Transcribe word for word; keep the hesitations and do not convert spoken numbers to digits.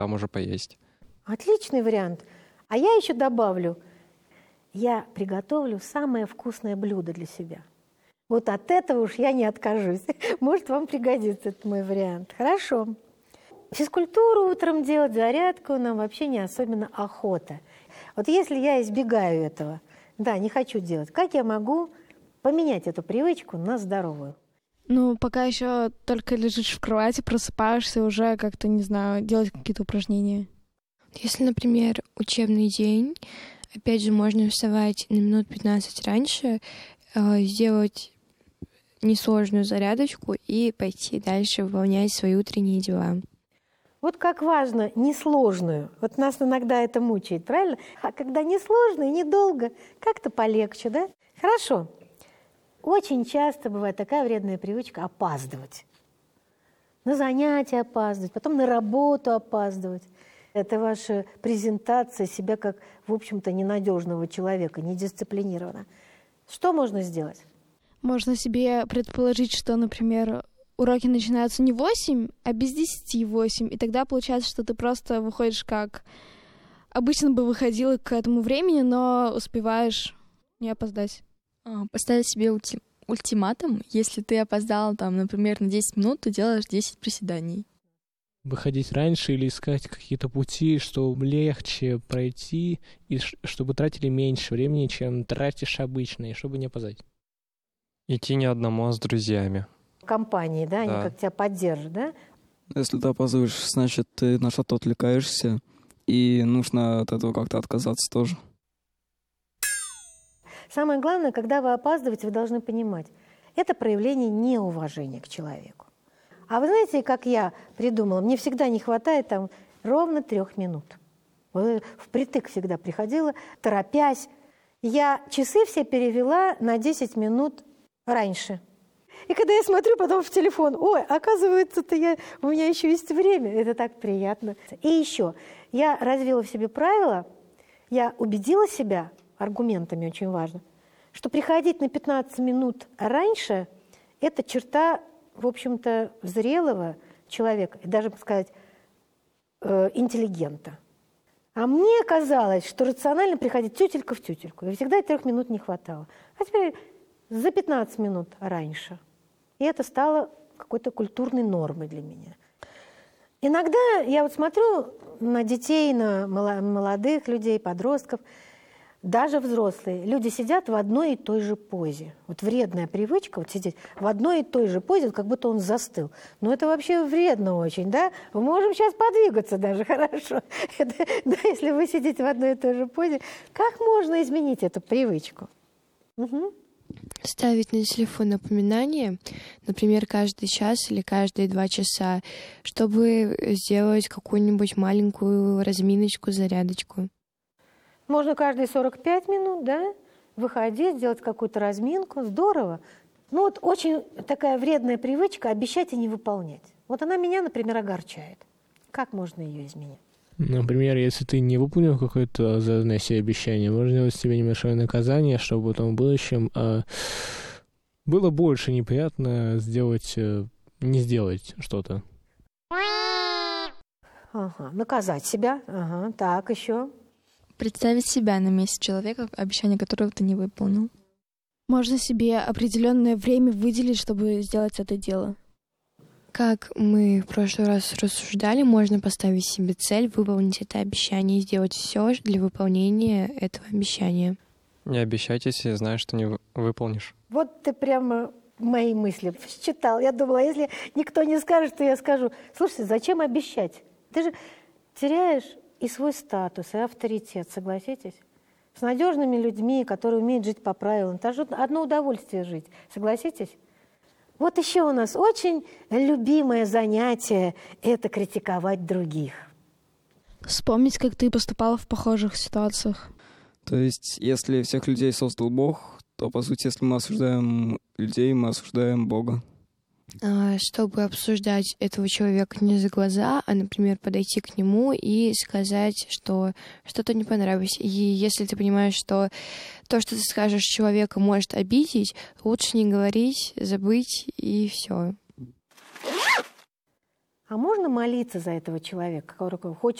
там уже поесть. Отличный вариант. А я еще добавлю, я приготовлю самое вкусное блюдо для себя. Вот от этого уж я не откажусь. Может, вам пригодится этот мой вариант. Хорошо. Физкультуру утром делать, зарядку нам вообще не особенно охота. Вот если я избегаю этого, да, не хочу делать, как я могу поменять эту привычку на здоровую? Ну, пока еще только лежишь в кровати, просыпаешься, уже как-то, не знаю, делать какие-то упражнения. Если, например, учебный день, опять же, можно вставать на минут пятнадцать раньше, э, сделать несложную зарядочку и пойти дальше выполнять свои утренние дела. Вот как важно несложную. Вот нас иногда это мучает, правильно? А когда несложную, недолго, как-то полегче, да? Хорошо. Очень часто бывает такая вредная привычка опаздывать. На занятия опаздывать, потом на работу опаздывать. Это ваша презентация себя как, в общем-то, ненадежного человека, недисциплинированного. Что можно сделать? Можно себе предположить, что, например, уроки начинаются не в восемь, а без десяти восемь. И тогда получается, что ты просто выходишь как... Обычно бы выходила к этому времени, но успеваешь не опоздать. Поставить себе ульти... ультиматум. Если ты опоздал, там, например, на десять минут, ты делаешь десять приседаний. Выходить раньше или искать какие-то пути, чтобы легче пройти, и чтобы тратили меньше времени, чем тратишь обычно, и чтобы не опоздать. Идти не одному, а с друзьями. В компании, да? Да. Они как тебя поддержат, да? Если ты опаздываешь, значит, ты на что-то отвлекаешься, и нужно от этого как-то отказаться тоже. Самое главное, когда вы опаздываете, вы должны понимать, это проявление неуважения к человеку. А вы знаете, как я придумала, мне всегда не хватает там ровно трех минут. Впритык всегда приходила, торопясь. Я часы все перевела на десять минут раньше. И когда я смотрю потом в телефон, ой, оказывается-то я, у меня еще есть время, это так приятно. И еще, я развила в себе правило, я убедила себя, аргументами очень важно, что приходить на пятнадцать минут раньше – это черта, в общем-то, зрелого человека, и даже, сказать, э, интеллигента. А мне казалось, что рационально приходить тютелька в тютельку, и всегда трех минут не хватало. А теперь за пятнадцать минут раньше. И это стало какой-то культурной нормой для меня. Иногда я вот смотрю на детей, на молодых людей, подростков, даже взрослые. Люди сидят в одной и той же позе. Вот вредная привычка вот сидеть в одной и той же позе, как будто он застыл. Но это вообще вредно очень, да? Мы можем сейчас подвигаться даже, хорошо. Это, да, если вы сидите в одной и той же позе, как можно изменить эту привычку? Угу. Ставить на телефон напоминания, например, каждый час или каждые два часа, чтобы сделать какую-нибудь маленькую разминочку, зарядочку. Можно каждые сорок пять минут, да, выходить, сделать какую-то разминку. Здорово. Ну вот очень такая вредная привычка обещать и не выполнять. Вот она меня, например, огорчает. Как можно ее изменить? Например, если ты не выполнил какое-то заданное себе обещание, можно сделать себе небольшое наказание, чтобы потом в будущем э, было больше неприятно сделать, э, не сделать что-то. Ага, наказать себя. Ага, так, еще. Представить себя на месте человека, обещание которого ты не выполнил. Можно себе определенное время выделить, чтобы сделать это дело. Как мы в прошлый раз рассуждали, можно поставить себе цель, выполнить это обещание и сделать все для выполнения этого обещания. Не обещайте, если знаешь, что не выполнишь. Вот ты прямо мои мысли считал. Я думала, если никто не скажет, то я скажу. Слушайте, зачем обещать? Ты же теряешь и свой статус, и авторитет, согласитесь? С надежными людьми, которые умеют жить по правилам. Это же одно удовольствие жить, согласитесь? Вот еще у нас очень любимое занятие – это критиковать других. Вспомнить, как ты поступала в похожих ситуациях. То есть, если всех людей создал Бог, то, по сути, если мы осуждаем людей, мы осуждаем Бога. Чтобы обсуждать этого человека не за глаза, а, например, подойти к нему и сказать, что что-то не понравилось. И если ты понимаешь, что то, что ты скажешь человеку, может обидеть, лучше не говорить, забыть и все. а можно молиться за этого человека, который хочет